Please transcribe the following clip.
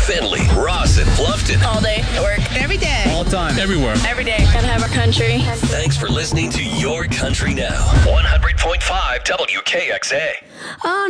Findlay, Ross, and Bluffton. All day at work. Every day. All the time. Everywhere. Every day. Gotta have our country. Thanks for listening to Your Country Now. 100.5 WKXA.